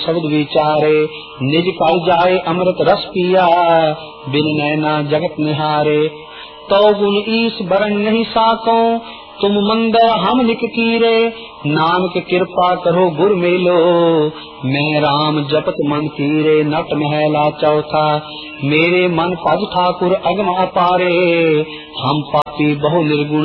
शब्द विचारे, निज कर जाए अमृत रस पिया, बिन नैना जगत निहारे। तो गुण ईस बरन नहीं साको, तुम मंदर हम निक कीरे, नानक कृपा करो गुर मेलो, मैं राम जपत मन तीरे। नट महला चौथा, मेरे मन पद ठाकुर अगम अपारे, हम पापी बहु निर्गुण